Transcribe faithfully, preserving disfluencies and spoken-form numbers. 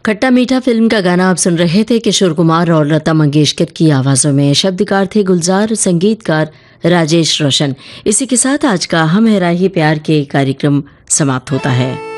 खट्टा मीठा फिल्म का गाना आप सुन रहे थे किशोर कुमार और लता मंगेशकर की आवाज़ों में। शब्दकार थे गुलजार, संगीतकार राजेश रोशन। इसी के साथ आज का हम है राही प्यार के कार्यक्रम समाप्त होता है।